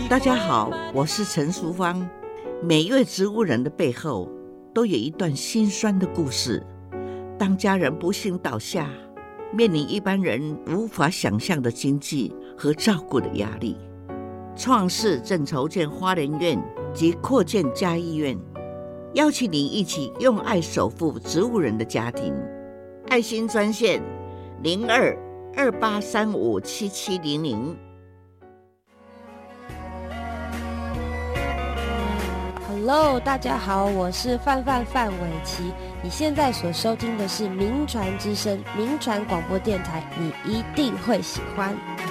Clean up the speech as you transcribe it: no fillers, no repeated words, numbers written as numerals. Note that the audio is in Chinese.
大家好，我是陈淑芳。每一位植物人的背后都有一段心酸的故事。当家人不幸倒下，面临一般人无法想象的经济和照顾的压力，创世正筹建花莲院及扩建嘉义院，邀请你一起用爱守护植物人的家庭。爱心专线02-2835-7700。 Hello， 大家好，我是范玮琪。你现在所收听的是名传之声，名传广播电台，你一定会喜欢。